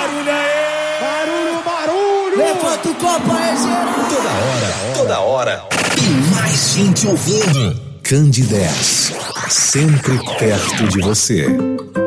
barulho aí! Barulho, barulho! Levanta o copo aí, geral! Toda hora. E mais gente ouvindo. Candidez, sempre perto de você.